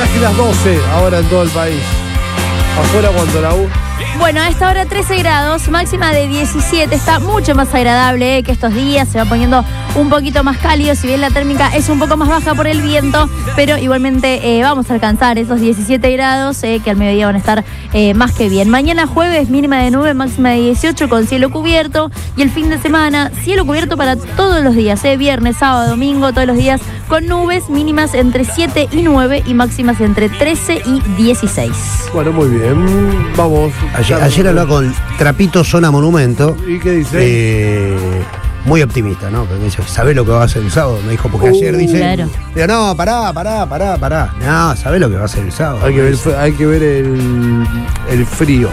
casi las 12 ahora en todo el país. Afuera cuando la U. Bueno, a esta hora 13 grados, máxima de 17, está mucho más agradable que estos días, se va poniendo un poquito más cálido, si bien la térmica es un poco más baja por el viento, pero igualmente vamos a alcanzar esos 17 grados que al mediodía van a estar más que bien. Mañana jueves, mínima de nube, máxima de 18 con cielo cubierto, y el fin de semana, cielo cubierto para todos los días, viernes, sábado, domingo, todos los días con nubes, mínimas entre 7 y 9 y máximas entre 13 y 16. Bueno, muy bien, vamos. Ayer hablaba con Trapito Zona Monumento. ¿Y qué dice? Muy optimista, ¿no? Porque me dice, ¿sabés lo que va a hacer el sábado? Me dijo, porque ayer dice. Claro. Digo, no, pará. No, ¿sabés lo que va a hacer el sábado? Hay que ver el frío.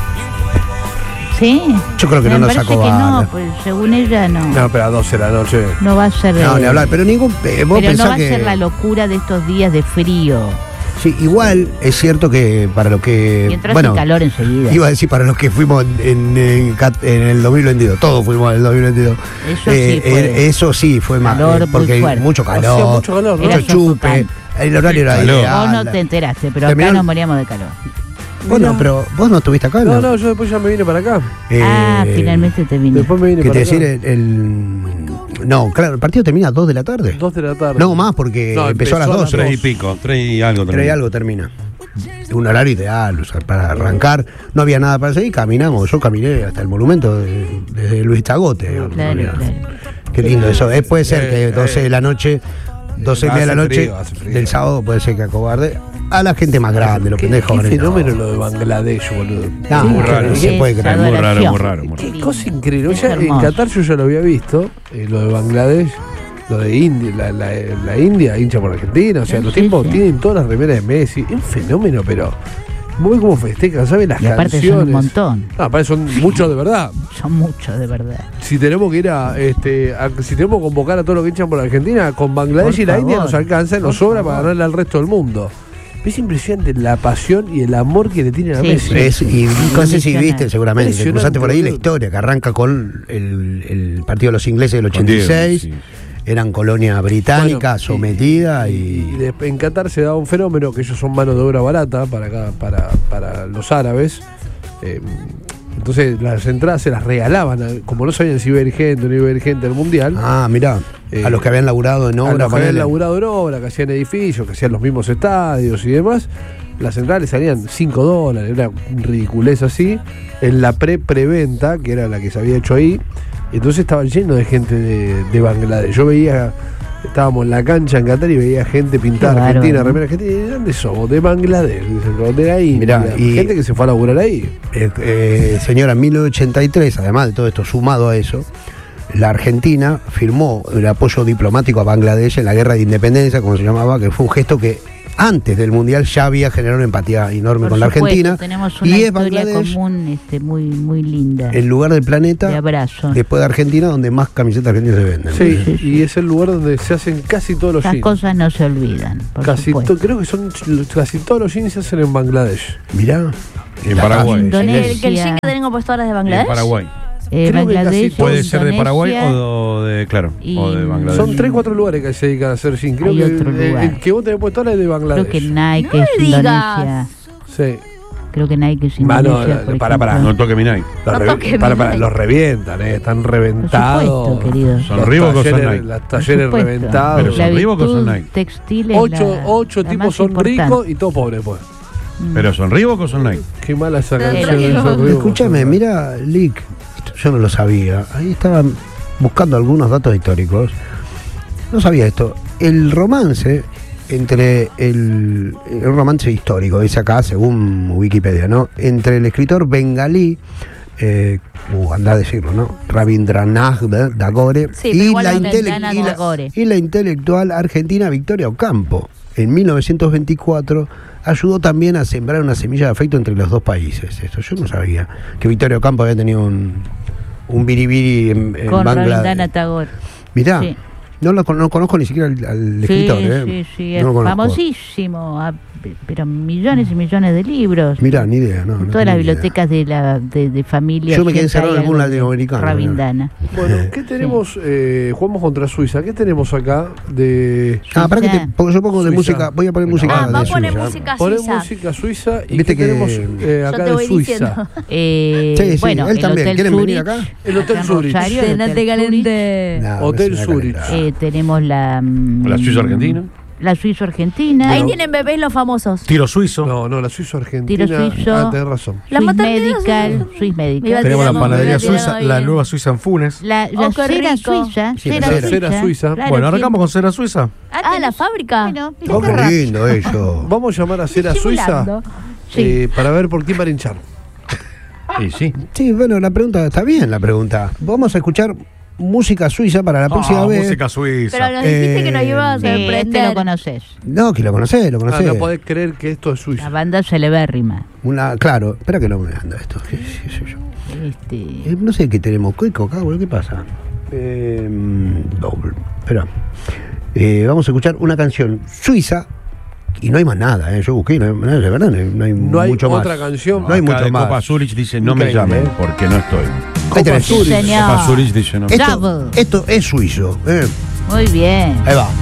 ¿Sí? Yo creo que no nos parece sacó que bala. no, pues según ella no. No, pero a 12 de la noche. No va a ser. No, ni hablar, pero ningún. Vos pero no pensás va a que. ser la locura de estos días de frío. Sí, igual es cierto que para lo que. Y entras en calor enseguida. Iba a decir para los que fuimos en el 2022, todos fuimos en el 2022. Eso sí fue más. Calor porque muy mucho Hacía calor, mucho calor, ¿no? mucho Era chupe. sofocante. El horario era ideal. Vos no te enteraste, pero Terminó- acá nos moríamos de calor. Bueno, pero vos no estuviste acá, ¿no? No, yo después ya me vine para acá. Finalmente te vine. Después me vine ¿Qué para te acá. decir? No, claro, el partido termina a 2 de la tarde. 2 de la tarde. No, más porque No, empezó a las 12. 3 y pico, 3 y algo 3 y algo termina. Un horario ideal, o sea, para arrancar. No había nada para hacer y caminamos. Yo caminé hasta el monumento desde Luis Tagote. Claro. Qué lindo eso. Puede ser que 12 de la noche, 12 y media de la noche hace frío. del sábado puede ser que acobarde a la gente más grande, los pendejos. Qué fenómeno lo de Bangladesh, boludo. No, muy raro. no se puede creer. Muy Adoración. raro. Qué cosa increíble. Es Ya en hermoso. Qatar yo ya lo había visto, lo de Bangladesh, lo de India, la India hincha por Argentina. O sea, los Sí, tipos sí. tienen todas las remeras de Messi. Es un fenómeno, pero muy como festejan, ¿sabes? Las Y aparte son canciones. un montón. No, aparte son muchos de verdad. Son muchos, de verdad. Si tenemos que ir si tenemos que convocar a todos los que hinchan por Argentina, con Bangladesh Por y la India favor, nos alcanza, nos por sobra favor. para ganarle al resto del mundo. Es impresionante la pasión y el amor que le tienen a Sí, Messi. Y no sé si viste, seguramente, te Impresionante, cruzaste por ahí la boludo. historia, que arranca con el partido de los ingleses del Con Diego, 86, sí. eran colonia británica, Bueno, sometida y en Qatar se da un fenómeno que ellos son mano de obra barata para los árabes. Entonces las entradas se las regalaban, como no sabían si iba a ir gente o no iba a ir gente al mundial. Ah, mirá, a los que habían laburado en a obra, los que habían ponele. laburado en obra, que hacían edificios, que hacían los mismos estadios y demás, las entradas les salían $5, era un ridiculez así. En la preventa, que era la que se había hecho ahí, entonces estaba lleno de gente de Bangladesh. Yo veía, estábamos en la cancha en Qatar y veía gente pintada Qué argentina, bárbaro. remera argentina. ¿De dónde somos? De Bangladesh, dicen, de ahí. Mirá, y- gente que se fue a laburar ahí. Señora, en 1983, además de todo esto sumado a eso, la Argentina firmó el apoyo diplomático a Bangladesh en la guerra de independencia, como se llamaba, que fue un gesto que antes del Mundial ya había generado una empatía enorme Por con la supuesto, Argentina. tenemos una Y es historia Bangladesh común muy, muy linda. el lugar del planeta, De abrazo. después de Argentina, donde más camisetas argentinas se venden. Sí, y es el lugar donde se hacen casi todos los Esas jeans. cosas no se olvidan, por supuesto. Creo que son casi todos los jeans se hacen en Bangladesh. Mirá. Y en Paraguay. Indonesia. Que el jean que tengo puesto ahora es de Y en Bangladesh. Paraguay. Creo que Bangladesh, casi Puede ser de Paraguay Indonesia, o de, claro, y- o de Bangladesh. Son 3-4 lugares que se dedican a hacer jeans. Creo Hay que otro lugar. el que vos tenés puesto ahora es de Bangladesh. Creo que Nike No es me digas. Indonesia. Sí. Creo que Nike es Ah, no, Indonesia. por pará. ejemplo. No toque mi Nike. Los, No toques para, mi los revientan, están Por reventados. supuesto, querido. Son Los Reebok o son talleres- Nike. Los Por talleres supuesto. reventados. Pero La son Reebok o son virtud Nike. textil es Ocho la tipos más son importante. ricos y todos pobres, pues. Pero son Reebok o son Nike. Qué mala esa Pero canción. que esos no. Reebok. Escúchame, mira, Lick, esto yo no lo sabía. Ahí estaban buscando algunos datos históricos. No sabía esto. El romance entre el romance histórico, dice acá, según Wikipedia, ¿no? Entre el escritor bengalí, andá a decirlo, ¿no? Rabindranath Tagore Sí, pero igual Rabindranath Tagore. y la intelectual argentina Victoria Ocampo. En 1924 ayudó también a sembrar una semilla de afecto entre los dos países. Esto yo no sabía. Que Victoria Ocampo había tenido un biribiri en Con Bangladesh. Rabindranath Tagore. Mirá, Sí. No conozco ni siquiera al escritor, Sí, No es lo conozco. famosísimo, pero millones y millones de libros. Mirá, ni idea, no. En no todas las tengo ni idea. bibliotecas de familia. Yo me quedé siempre encerrado en hay algún algo de latinoamericano, Rabindana. Bueno, ¿qué tenemos? Jugamos contra Suiza. ¿Qué tenemos acá de. Para que porque yo pongo de Suiza. música, voy a poner música Ah, va a de poner Suiza. música Poner suiza. música suiza y Viste ¿qué que- tenemos Yo acá te de voy Suiza? diciendo. Sí, Bueno, él el también. Hotel ¿Quieren venir Zurich, acá? El Hotel acá en Zurich. Rosario, el Cenate Hotel caliente. No, Hotel no se me Zurich. va a Zurich. Tenemos la Suiza argentina. La Suiza Argentina. Ahí tienen bebés los famosos. Tiro suizo. No, la Suiza Argentina. Tiro suizo. Ah, tenés razón. La Swiss maternidad Medical. suiza. Swiss Me iba Medical. a Tenemos la tiramos, panadería me voy a suiza, tirar la hoy. nueva Suiza en Funes. La Oh, qué cera rico. suiza. Sí, Cera la cera suiza. Claro, Bueno, sí. arrancamos con cera suiza. Ah, la fábrica. Bueno, Oh, qué lindo eso. Vamos a llamar a Cera Disimulando. Suiza para ver por quién van a hinchar. Y sí. Sí, bueno, la pregunta está bien, la pregunta. Vamos a escuchar música suiza para la próxima vez. Música suiza. Pero nos dijiste que nos ibas a Sí, este sorprender. lo conoces. No, que lo conocés, lo Ah, conocés. no podés creer que esto es La Suiza. banda celebérrima. Claro, espera que no me anda esto. ¿Qué sé yo? No sé qué tenemos. ¿Qué cacao? ¿Qué pasa? Doble. Espera. Vamos a escuchar una canción suiza. Y no hay más nada, yo busqué, de verdad, no hay No hay mucho otra más. canción. No hay Acá mucho de más. Copa Zurich dice no me Increíble, llamen ¿eh? porque no estoy. Ahí tenés. Sí, señor. Copa Zurich dice no me Double. Esto es suizo. Muy bien. Ahí va.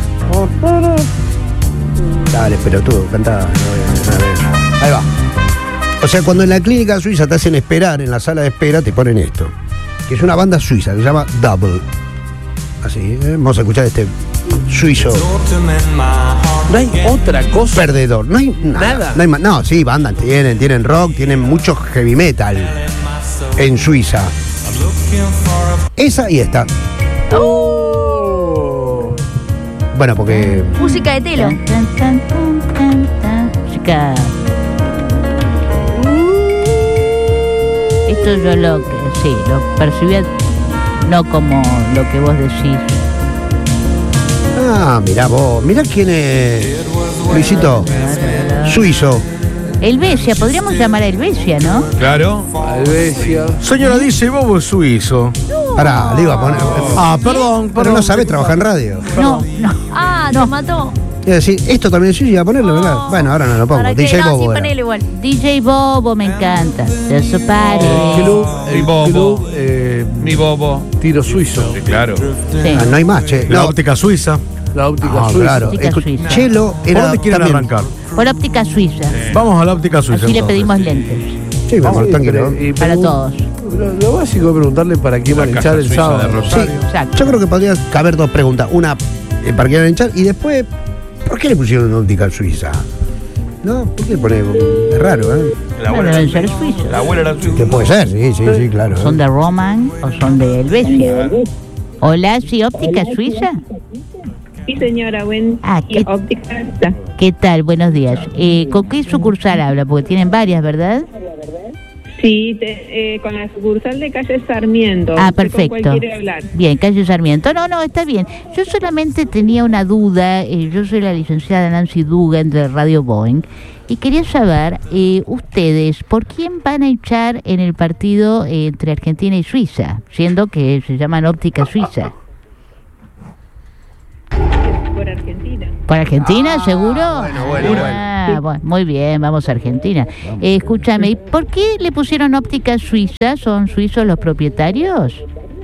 Dale, pelotudo, cantá. Ahí va. O sea, cuando en la clínica suiza te hacen esperar, en la sala de espera te ponen esto. Que es una banda suiza, que se llama Double. Así, vamos a escuchar este suizo No hay otra cosa. perdedor. No hay Nada. No hay más. No, sí, bandas tienen rock, tienen mucho heavy metal en Suiza. Esa y esta. Oh. Bueno, porque Música de telo. Tan, tan, tan, tan, tan, tan. Música. Esto yo lo percibía no como lo que vos decís. mirá vos, mirá quién es Luisito, suizo. Helvecia, podríamos llamar a Helvecia, ¿no? Claro. Alvesia. Señora, dice Bobo es suizo. Pará, le iba a poner. Perdón, Pero no sabés trabajar en radio. No. Ah, nos mató. Es decir, esto también es suyo, iba a ponerlo, ¿verdad? Bueno, ahora no lo pongo. ¿Para qué? DJ No, sí, Bobo. era. ponele igual. DJ Bobo me encanta. De su El padre. club, Mi bobo. tiro suizo. Sí, claro. Sí. No hay más, che. La No, óptica suiza. La óptica no, suiza. claro. Óptica suiza. Chelo ¿Por era dónde quieren también. arrancar? Por óptica suiza. Vamos a la óptica suiza. Así le entonces. pedimos lentes. Sí, vamos, Sí, tranquilo. pero- y Para pregun- todos. Lo básico es preguntarle para quién van a La hinchar Casa el Suiza sábado. de Rosario. Exacto. Yo creo que podría caber dos preguntas. Una, para qué van a hinchar, y después, ¿por qué le pusieron una óptica suiza? ¿No? ¿Por qué le ponen? Es raro, ¿eh? La No abuela deben era ser suiza. suizos. La abuela era Que suiza. puede ser, sí, claro. ¿Son de Roman o son de Helvecia? Hola, sí, óptica suiza. Sí, señora, buen Ah, ¿qué- óptica está. ¿Qué tal? Buenos días. ¿Con qué sucursal habla? Porque tienen varias, ¿verdad? Sí, con la sucursal de calle Sarmiento. Ah, ¿Con perfecto. cuál quiere hablar? Bien, calle Sarmiento. No, está bien. Yo solamente tenía una duda. Yo soy la licenciada Nancy Dugan de Radio Boeing. Y quería saber, ustedes, ¿por quién van a hinchar en el partido entre Argentina y Suiza? Siendo que se llaman óptica suiza. Por Argentina. ¿Por Argentina, seguro? bueno. Bueno, muy bien, vamos a Argentina. Escúchame, ¿y por qué le pusieron óptica suiza? ¿Son suizos los propietarios?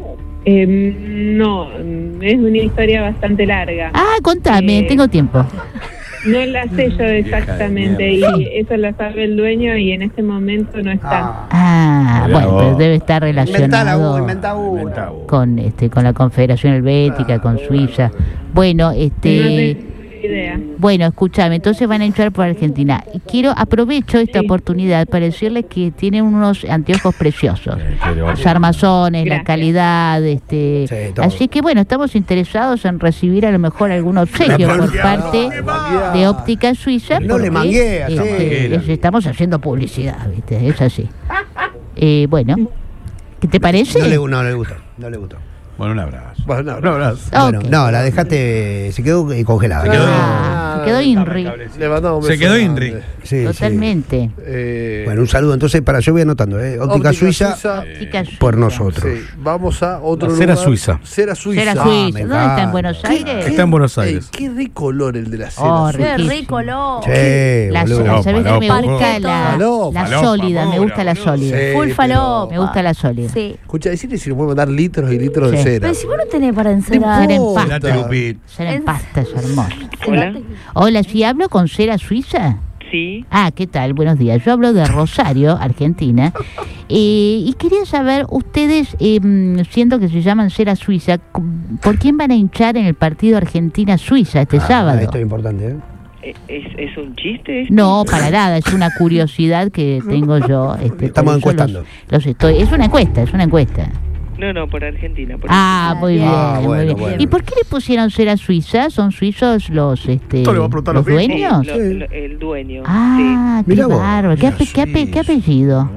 No, es una historia bastante larga. Ah, contame, tengo tiempo. No la sé yo exactamente y eso la sabe el dueño y en este momento no está. Ah, Mirá bueno, vos. pero debe estar relacionado Inventá una. con la Confederación Helvética, con Suiza. Bueno, No tengo idea. bueno, escúchame, entonces van a hinchar por Argentina. Y aprovecho esta oportunidad para decirles que tienen unos anteojos preciosos. Los armazones, la Gracias. calidad, todo. así que bueno, estamos interesados en recibir a lo mejor algún obsequio por parte de Óptica Suiza. No le porque, manguea, sí. estamos haciendo publicidad, ¿viste? Es así. Bueno, ¿qué te parece? No le gustó. Bueno, un abrazo. Bueno, Un abrazo. Bueno, Ok. no, la dejaste, se quedó congelada. Se quedó- Se quedó Inri. Le mandamos un Se beso quedó grande. Inri. Sí, Totalmente. Sí. Bueno, un saludo entonces yo voy anotando, Óptica Suiza Óptica por Suiza. nosotros. Sí, vamos a otro La cera lugar. suiza. Cera Suiza. Cera Ah, Suiza. me ¿Dónde está? encanta. ¿En Buenos Aires? Está en Buenos Aires. Qué rico olor el de la cera Oh, suiza. rico. Qué Riquísimo. rico, lo. Sí, La boludo. sólida, ¿sabés que me Falopa, gusta la falopa, sólida? Me gusta la boludo. sólida. Sí, Full pero- falopa. Me gusta la sólida. Sí. Escucha, decirle si nos puede mandar litros y litros de Sí. cera. Pero si vos no tenés para encerar. Cera en importa. pasta. Date, Lupit. Cera en pasta, es hermoso. Hola. Hola, ¿sí hablo con Cera Suiza? Sí. Ah, ¿qué tal? Buenos días. Yo hablo de Rosario, Argentina. Y quería saber, ustedes, siendo que se llaman Cera Suiza, ¿por quién van a hinchar en el partido Argentina-Suiza este sábado? Esto es importante, ¿Es un chiste? No, para nada, es una curiosidad que tengo yo. Estamos por eso encuestando. es una encuesta. No, por Argentina. Ah, muy bien, Ah, muy bueno, bien. bueno. ¿Y por qué le pusieron Cera Suiza? ¿Son suizos los Esto le va a preguntar a los los dueños? El dueño. Ah, qué Mirá vos. bárbaro. ¿Qué apellido?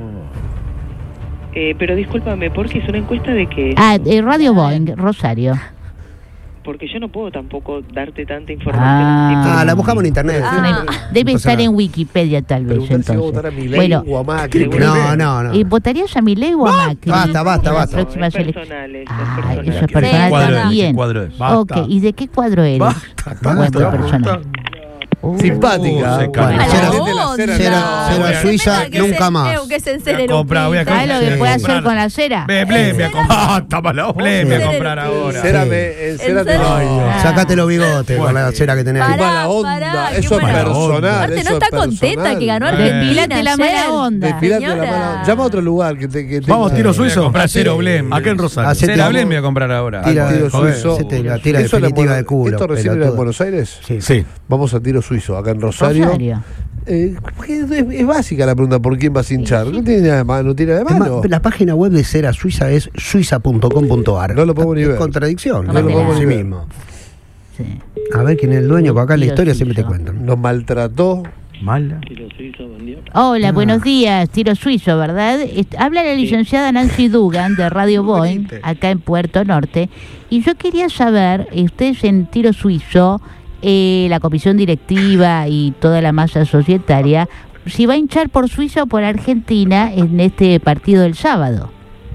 sí. Pero discúlpame, ¿porque es una encuesta de qué? Ah, Radio Boeing, Rosario. Porque yo no puedo tampoco darte tanta información. Ah, la buscamos en internet. Debe No pasa estar nada. en Wikipedia tal vez Preguntar si va a votar a entonces. Milei Bueno, o a Macri. No. ¿y votarías a Milei o a Macri? Basta. En las Basta. próximas Es elecciones. personal, es Ah, personal. eso es Sí, personal cuadro es? también. ¿Qué cuadro es? Basta. Ok, ¿y de qué cuadro eres? Basta. Bueno, personal. Simpática. se Bueno, calma. cera- onda. Cera Suiza, Que nunca se- más. Que se encere Voy a comprar, voy a Lupita. ¿Sabes lo que Sí. puede hacer con la cera? Blem, voy a comprar. Tapa la boca. Blem, voy a Sí. comprar ahora. Encérame, encérate. serio? Ay, Dios. Sácate los bigotes con la cera que tenés ahí. Pará, Mala onda. pará, qué Eso es mala personal. onda. Aparte, eso no es está contenta personal. que ganó Argentina Despilate la mala onda. Despilate la Señora. mala. Llama a otro lugar que te. Vamos, tiro Voy a suizo. comprar cero Blem. Acá en Rosario. Hacete- Cera Blem voy a comprar ahora. Tira- Tiro joder, suizo. hacete la tira Eso era definitiva en de culo. ¿Esto recién era en pelotudo. Buenos Aires? Sí. Vamos a tiro suizo, acá en Rosario. Rosario. Porque es básica la pregunta, ¿por quién vas a hinchar? No tiene nada de malo. No tiene nada de Es más, malo. la página web de Cera Suiza es suiza.com.ar. No lo podemos ni Es ver. contradicción. No lo podemos sí ni ver. mismo. Sí. A ver quién es el dueño, porque acá en la Tiro historia siempre te suizo. cuentan. Nos maltrató. Mala. Hola, buenos días, Tiro Suizo, ¿verdad? Habla la licenciada Nancy Dugan de Radio Boeing, acá en Puerto Norte, y yo quería saber, ustedes en Tiro Suizo, la comisión directiva y toda la masa societaria, si va a hinchar por Suiza o por Argentina en este partido del sábado.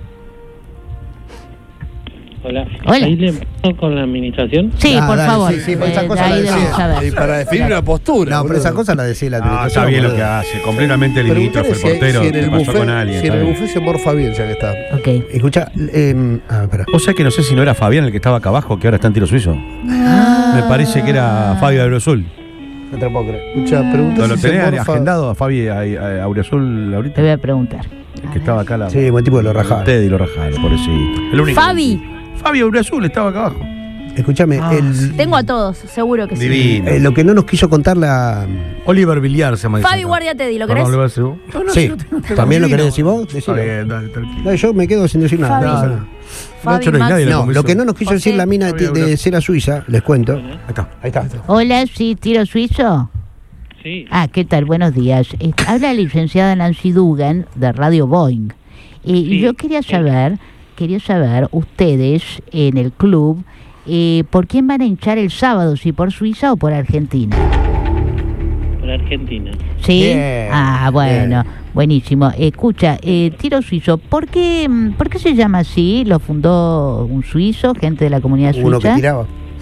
Hola. Hola. ¿Ahí le empezó con la administración? Sí, Ah, por dale, favor. sí, por esas de cosas ahí la debemos decía. saber. Y para definir una postura. No, pero boludo. esa cosa la decía la Ah, administración. está bien lo boludo. que hace. Completamente limítrofe el Preguntale si, portero. si en el ¿Qué pasó buffet, con alguien? si en Está el bien. buffet se morfa bien, ya que está. Ok. Escucha, espera. Vos sabés que no sé si no era Fabián el que estaba acá abajo, que ahora está en tiro suizo. Me parece que era Fabio Aurozul. No te lo puedo creer. Escucha, pregunta ¿Lo si se tenés morfa. agendado a Fabi a Aurozul Te ahorita? voy a preguntar. El que estaba acá la. Sí, buen tipo de lo rajaron. Teddy lo rajaron, pobrecito. El único. Fabi. Fabio Aurozul estaba acá abajo. Escúchame, Tengo a todos, seguro que sí. Divino. lo que no nos quiso contar la. Oliver Villar se llama. Fabi Guardia Teddy, ¿lo querés? Perdón, ¿le voy a decir vos? Sí, ¿también lo querés decir vos? Está Decilo. bien, dale, tranquilo. No, yo me quedo sin decir nada. Fabi. no pasa nada. Fabi Nacho, no hay Max. nadie en la No, comisión. lo que no nos quiso decir Ok. la mina de Cera Suiza, les cuento. Ahí está. Ahí está. Hola, sí, Tiro Suizo. Sí. Ah, ¿qué tal? Buenos días. Habla la licenciada Nancy Dugan de Radio Boeing. Y Sí. yo quería saber, ustedes en el club, ¿por quién van a hinchar el sábado? ¿Si por Suiza o por Argentina? Por Argentina. ¿Sí? Bien, Ah, bueno, bien. buenísimo. Escucha, Tiro Suizo, ¿por qué se llama así? ¿Lo fundó un suizo, gente de la comunidad suiza? Uno que tiraba.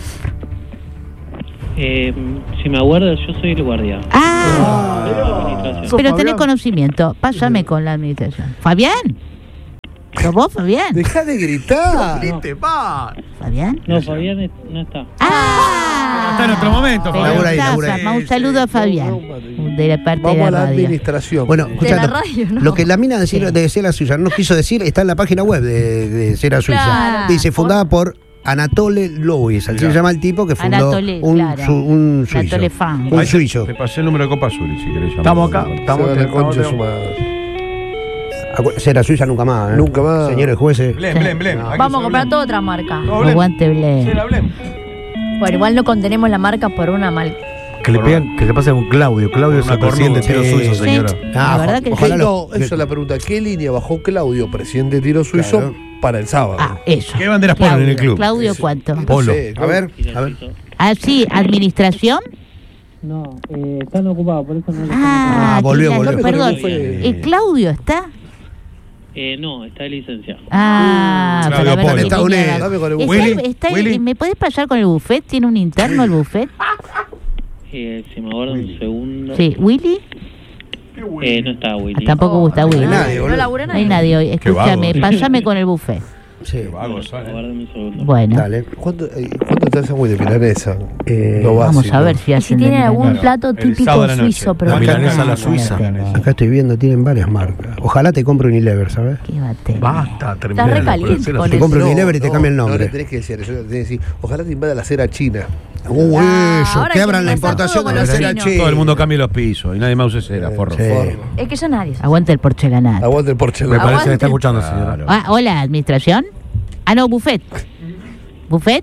Si me acuerdas, yo soy el guardia. Ah, Administración. pero tenés conocimiento. Pásame con la administración. ¿Fabián? ¿Sos vos, Fabián? Deja de gritar. ¿Fabián? No, Fabián no está. ¡Ah! Está en otro momento, Pero Labura ahí, está, labura ahí. Un saludo a Fabián, de la parte Vamos de a la la radio. administración. Bueno, De escuchá, la radio, ¿no? lo que la mina de Cera Suiza no nos quiso decir está en la página web de Cera Suiza. Claro. Dice, fundada por Anatole Louis, así se llama el tipo que fundó Anatole, claro. un suizo. Anatole Fan. Un suizo. Te pasé el número de Copa Azul, si querés llamar. Estamos acá. Se Estamos va a la concha de su estamos- madre. Cera Suiza nunca más. ¿eh? Nunca más. Señores jueces. Blem, Blem, Blem. Aquí Vamos a se comprar Blem. toda otra marca. No, Blem. Aguante, Ble. Cera Blem. Bueno, igual no contenemos la marca por una mal Que le pegan, que le pasa con Claudio. Claudio es el presidente de tiro suizo, señora. La verdad que ojalá sí. No, esa es la pregunta. ¿Qué línea bajó Claudio, presidente de tiro suizo, Claro. para el sábado? Ah, eso. ¿Qué banderas ponen en el club? Claudio, ¿cuánto? No Polo. sé, A ver, Tiro a ver. suizo. Ah, sí, administración. No, están ocupados, por eso no lo Ah, volvió, que la- volvió. Perdón, Fue- ¿Claudio está? no, está de licencia. Ah, Claudio para ver Polo. qué Está línea Unido. da. Dame con el Está- Willy, está- Willy. ¿Me podés pasar con el buffet? ¿Tiene un interno el buffet? Si me aguardan un segundo. Sí, ¿Willy? No está Willy. Tampoco gusta Willy. nadie, No boludo. labura nadie. No hay nadie hoy. Escúchame, vago. pásame con el buffet. Sí. Aguárdame un segundo. Bueno, Dale. ¿Cuánto está el sándwich de milanesa? Lo vamos básico. a ver si Y si hacen de tienen algún milanesa. plato El típico sábado a la noche. suizo, pero La milanesa a la Ah, suiza. Acá estoy viendo, tienen varias marcas. Ojalá te compre Unilever, ¿sabes? Qué bate. Basta, terminé. re caliente con Te eso. compro Unilever y te cambia el No nombre. le tenés que decir eso, le tenés que decir, ojalá te invada la cera china. Eso, ahora que hay abran que la empezar importación todo de con la los cera chinos. china. Todo el mundo cambia los pisos y nadie más usa cera, forro. Sí. es que ya nadie. Aguanta el porcelanato. Aguante el Me porcelana. parece que Aguante. me está escuchando, señora. Claro. Ah, hola, administración. Ah, no, buffet. ¿Buffet?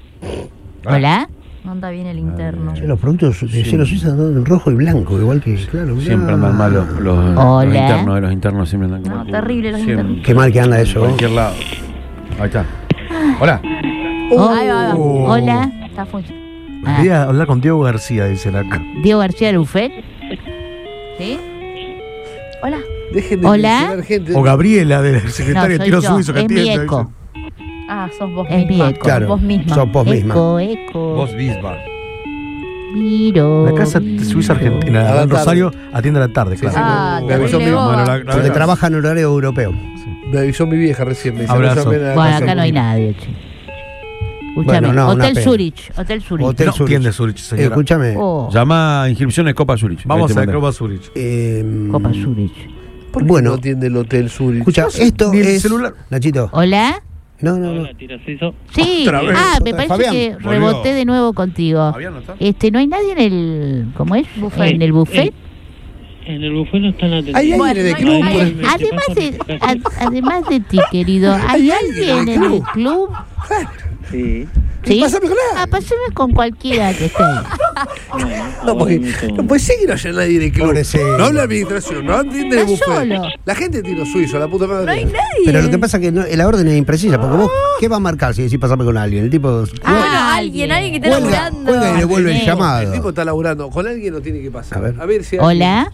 Hola. No anda bien el interno. Sí, los productos de Cielo Suiza son en rojo y blanco, igual que, claro. mirá. Siempre andan mal los Hola. los internos siempre andan como No, el culo. terrible los Siempre. internos. Qué mal que anda eso. En cualquier lado. Ahí está. Hola. Oh, Ahí va, ahí va. Hola. Está funcionando. Quería hablar con Diego García, dicen acá. Diego García del buffet. ¿Sí? Hola. Dejen de Hola. mencionar gente. O Gabriela, del secretario No, de tiro soy yo. suizo, que Es mi atiende. eco. Ah, sos vos Es mi misma. eco. Claro. Vos misma. Sos vos misma. Eco. Vos Bisbal. Miro. La casa Suiza Argentina, A la en tarde. Rosario, atiende a la tarde, Sí, claro. sí, Ah, me avisó terrible mi boba. mamá. Porque trabaja en horario europeo. Me avisó mi vieja recién. Me dice, Abrazo. no llamen a la Bueno, casa acá no hay porque- nadie, che. Escúchame. Bueno, no, una Hotel pena. Zurich. Hotel Zurich. Hotel No Zurich. atiende Zurich, señora. Escúchame. Oh, Llama a inscripciones Copa Zurich. Vamos Ahí te a mandé. Copa Zurich. Copa Zurich. ¿Por qué Bueno. no atiende el Hotel Zurich? Escucha, esto ni el es. celular. Nachito. ¿Hola? No, no, no. Hola, tiro suizo. Sí. Otra vez. Ah, me parece Fabián, que volvió. reboté de nuevo contigo. ¿Fabián no está? No hay nadie en el. ¿Cómo es? Buffet. En el buffet. En el buffet no están atendiendo. ¿Hay alguien en el club? Además de ti, querido, ¿hay alguien en el club? Sí. ¿Sí? Pásame con él. Ah, pásame con cualquiera que esté ahí. No, porque no puede ser que no haya nadie en el club. Pobrecito. No habla administración, no atiende el Está buffet. solo. La gente tiro suizo, la puta madre. No hay nadie. Pero lo que pasa es que la orden es imprecisa, porque vos, ¿qué va a marcar si decís pasarme con alguien? El tipo Bueno, alguien que esté cuelga, laburando. cuelga y le vuelve el El El llamado. tipo está laburando. Con alguien no tiene que pasar. A ver. Si Hola.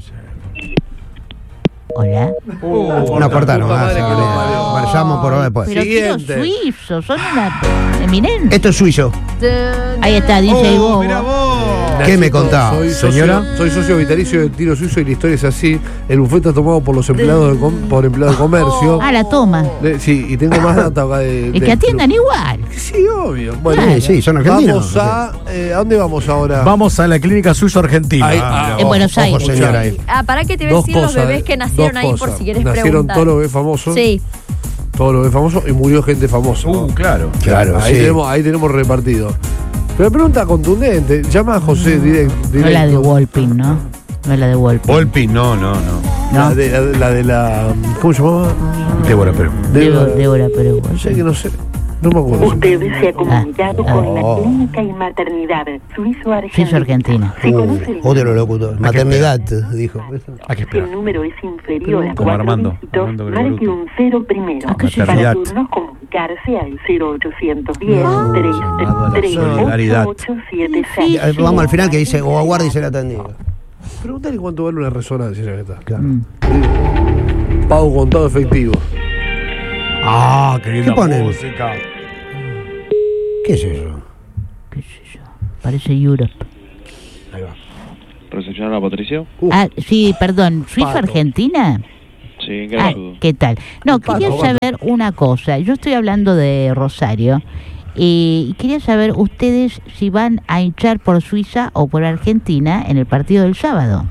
Hola. Una corta puta nomás. madre que lo parió. Bueno, llamo por después. Pero tío Siguiente. suizo, son una eminencia. Esto es suizo. Ahí está, DJ Bobo. Mirá vos. ¿Qué me contás, Soy señora? Soy socio vitalicio de Tiro Suizo y la historia es así. El buffet está tomado por los empleados por empleados de comercio. Ah, la toma. Sí, y tengo más data acá de. Y que atiendan igual. Sí, obvio. Bueno, Sí, sí, son argentinos. vamos ¿a dónde vamos ahora? Vamos a la clínica Suizo Argentina. Ahí, En Buenos ojo, Aires. señora, ahí. Ah, ¿para qué te voy a Dos decir los cosas, bebés que nacieron ahí por si quieres Nacieron preguntar? todos los bebés famosos. Sí. Todos los bebés famosos y murió gente famosa. Claro. Claro, ahí, sí. ahí tenemos repartido. Pero pregunta contundente. Llama a José directo. No la de Wolpin, ¿no? No la de Wolpin. Volpi, no. La de la. ¿Cómo se llamaba? Débora, pero. Débora, pero No sé que no sé. No me acuerdo. Usted se ha comunicado Ah, con la Clínica y Maternidad Suizo-Argentina. Suizo Argentina. Si conoce el Odio los locutores. Maternidad, dijo. Hay que Si esperar. el número es inferior a Como 4 Armando, dígitos, Armando marque Gregoruti. un 0 primero. Ah, ¿qué es eso? Para Maternidad. turnos comunicarse al 0810 Solidaridad. 3876. Vamos al final que dice, o aguarde y será atendido. Pregúntale cuánto vale una resonancia, ya que está. Mm. Pago contado efectivo. Ah, qué linda ¿Qué ponen? música. ¿Qué es eso? ¿Qué sé yo? Parece Europe. Ahí va. ¿Recepción a la Patricio? Ah, sí, perdón. ¿Suizo-Argentina? Sí, ¿qué Ah, ayudo? ¿qué tal? No, quería Paco, saber una cosa. Yo estoy hablando de Rosario. Y quería saber ustedes si van a hinchar por Suiza o por Argentina en el partido del sábado.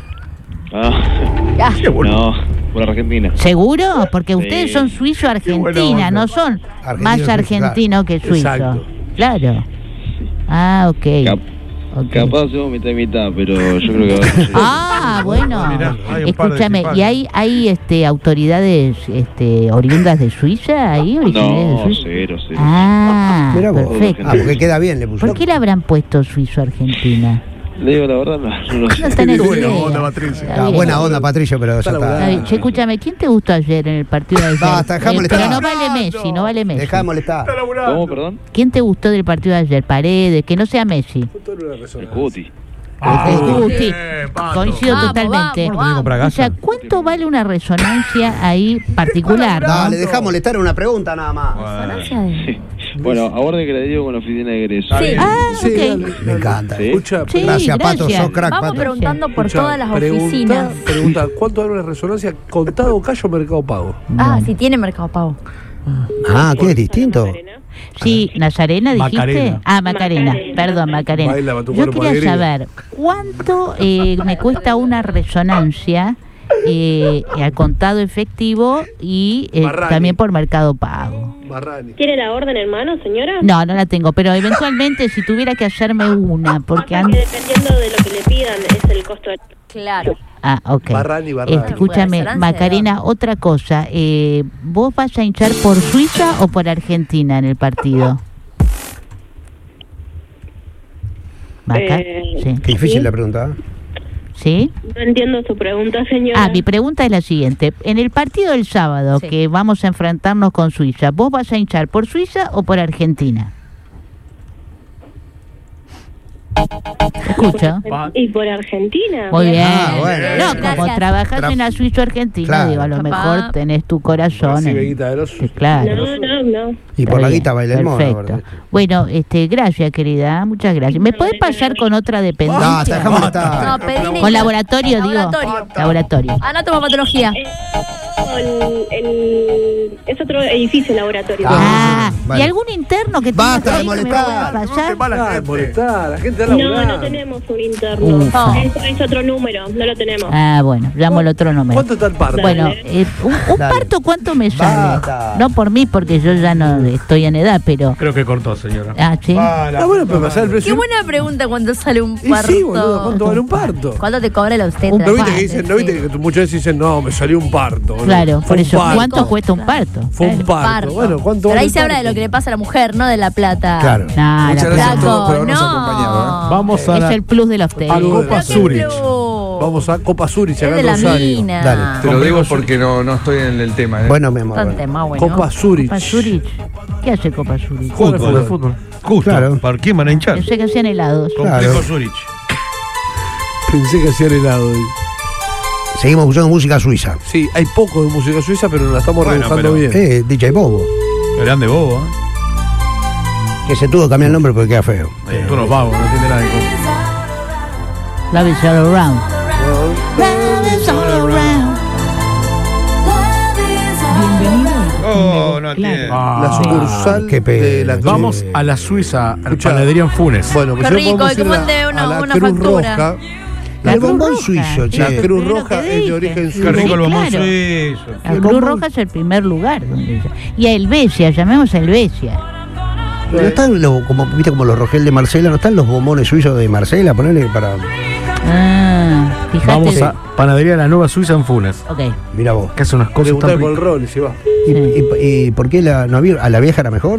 Ah, no, por Argentina. ¿Seguro? Porque Sí. ustedes son suizo-argentina, no son más Argentino, argentino que suizo. Exacto. Claro. Ah, ok. Ok. Capaz hacemos mitad y mitad, pero yo creo que va a ser. Ah, bueno. Mirá, hay un par de Escúchame, simpáticos. ¿y hay autoridades oriundas de Suiza ahí? Originarias de No, Suiza? cero. Ah, Mirá vos. perfecto. Ah, porque queda bien, le puso. ¿Por qué le habrán puesto Suizo-Argentina? Le digo la verdad, no lo sé. No tenés Buena idea. onda, Patricio. Está bien. Buena onda, Patricio, pero ya Está está. Está bien. Che, escúchame, ¿quién te gustó ayer en el partido de ayer? Basta, dejá molestar. Pero no vale Messi, no vale Messi. Dejá de molestar. ¿Cómo, perdón? ¿Quién te gustó del partido de ayer? Paredes, que no sea Messi. El Cuti. El Guti. bien, Pato. Coincido Vamos, totalmente. vamos, vamos. O sea, ¿cuánto vale una resonancia ahí particular? ¿no? Dale, dejá molestar una pregunta nada más. Resonancia de- Sí. Bueno, aborde que le digo con la oficina de egreso. Sí. Ah, Sí, ok. dale. Me encanta. Sí. Escucha, Sí, Gracias, Pato, gracias. sos crack, Vamos Pato. preguntando por escucha, todas las oficinas. Pregunta, ¿cuánto vale una resonancia contado cash o Mercado Pago? Ah, si tiene Mercado Pago. Ah, ¿qué es distinto? Sí, Nazarena dijiste. Macarena. Ah, Macarena. Macarena. Perdón, Macarena. Baila tu Yo cuerpo quería alegría. saber cuánto me cuesta una resonancia al contado efectivo y Barrani. también por Mercado Pago. Barrani. ¿Quiere la orden en mano, señora? No, no la tengo, pero eventualmente si tuviera que hacerme una, porque Porque dependiendo de lo que le pidan es el costo. Claro. Ah, ok. Barrani. Escúchame, Resonancia, Macarena, otra cosa. ¿Vos vas a hinchar por Suiza o por Argentina en el partido? Maca, sí. Qué difícil la pregunta. ¿Sí? No entiendo su pregunta, señora. Ah, mi pregunta es la siguiente. En el partido del sábado, Sí. que vamos a enfrentarnos con Suiza, ¿vos vas a hinchar por Suiza o por Argentina? Escucho. ¿Y por Argentina? Muy bien. Ah, bueno. No, como Gracias. trabajas en la Suizo-Argentina, Claro. digo, a lo Papá. mejor tenés tu corazón. Sí, en- Veguita de los. Sí, claro. No. Y Está por la bien, guita baila el mono. perfecto. ¿verdad? Bueno, gracias, querida, muchas gracias. ¿Me podés pasar con otra No, dependencia? dejá molestar. No, pedile. Con laboratorio, digo. Laboratorio. Laboratorio. Anatomopatología. Es otro edificio laboratorio. Ah, bueno. ¿y algún interno que tenga Basta de ahí que me molestar. pueda pasar? Ah, molestar, la gente No, laburando. no tenemos un interno. Ufa. Es otro número, no lo tenemos. Ah, bueno, llamo el otro número. ¿Cuánto está el parto? Bueno, un Dale. parto, ¿cuánto me sale? Basta. No por mí, porque yo ya no estoy en edad, pero... Creo que cortó, señora. Ah, sí. Ah, bueno, pero pasar el Qué precio. buena pregunta cuando sale un Y parto. sí, boludo, ¿cuánto vale un parto? ¿Cuánto te cobra la obstetra? ¿No viste que dicen, no viste que muchas veces dicen, no, me salió un parto? boludo? Claro, Fue por un eso, parto. ¿cuánto cuesta un parto? Fue un parto. Bueno, ¿cuánto Pero vale ahí el se habla de parto? lo que le pasa a la mujer, no de la plata. Claro. No, Muchas la gracias a plata todos por habernos no. acompañado. Vamos a es la, el plus de la obstetra. a Copa Zurich. Vamos a Copa Zurich, acá Es de en la Rosario. mina. Dale. Te lo digo porque no estoy en el tema. Bueno, mi amor. Bastante bueno. más bueno. Copa Zurich. Copa Zurich. ¿Qué hace Copa Zurich? fútbol. Justo. Claro. ¿Para quién van a hinchar? Yo sé que hacían helados. Claro. Complejo Zurich. Pensé que hacían helado. Seguimos escuchando música suiza. Sí, hay poco de música suiza, pero la estamos Bueno, rebuscando pero- bien. DJ Bobo. Grande bobo, ¿eh? Que se tuvo que cambiar el nombre porque queda feo. Tú no vagos, no tiene nada de cosas. Love is all around. Love is all around. Oh, no tiene. La sucursal qué pena, de la che. Vamos a la Suiza, a la Escuchá. panadería en Funes. Bueno, pues Qué yo rico, podemos y ir como a- el de a una la Cruz factura. Roja. La el Cruz bombón Roja. suizo, che. La Cruz Primero Roja que es de dije. origen Sí, Qué rico el bombón claro. suizo. La Cruz Roja es el primer lugar. Donde y a Helvecia, llamemos a Helvecia. No están como, viste, como los Rogel de Marcela, no están los bombones suizos de Marcela, ponerle para. Ah, fíjate. Vamos a panadería La Nueva Suiza en Funes. Ok. Mira vos. Que hace unas cosas Preguntar tan por el ricas. rol y se va. ¿Y por qué no había, a la vieja era mejor?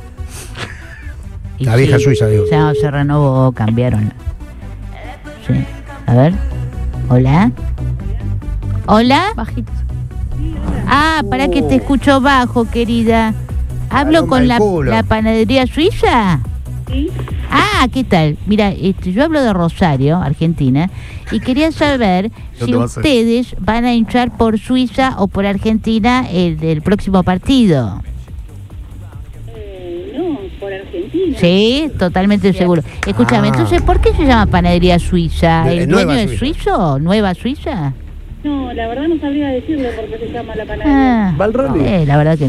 Y La vieja suiza, digo. Ya se renovó, cambiaron. Sí. A ver. Hola. Hola. Bajito. Ah, para que te escucho bajo, querida. ¿Hablo Paloma con el la culo. panadería suiza? Sí. Ah, ¿qué tal? Mira, yo hablo de Rosario, Argentina, y quería saber si ¿Dónde vas a ir? ustedes van a hinchar por Suiza o por Argentina el próximo partido. No, por Argentina. Sí, totalmente seguro. Escúchame, Ah. entonces, ¿por qué se llama panadería suiza? De- ¿El Nueva dueño es Suiza. suizo? ¿Nueva Suiza? No, la verdad no sabría decirle por qué se llama la panadería. Ah, ¿Va al rally? la verdad que